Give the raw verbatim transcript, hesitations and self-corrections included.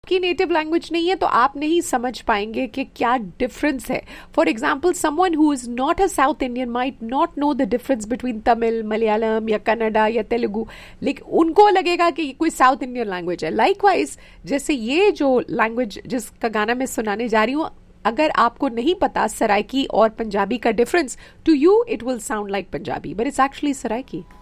की native language नहीं है तो आप नहीं समझ पाएंगे कि क्या डिफरेंस है. For example someone who is not a south Indian might not know the difference between Tamil, Malayalam या कन्नड़ा या तेलुगु, लेकिन उनको लगेगा कि कोई साउथ इंडियन लैंग्वेज है. लाइकवाइज जैसे ये जो लैंग्वेज जिसका गाना मैं सुनाने जा रही हूँ, अगर आपको नहीं पता सराइकी और पंजाबी का difference, to you it will sound like Punjabi but it's actually Saraiki.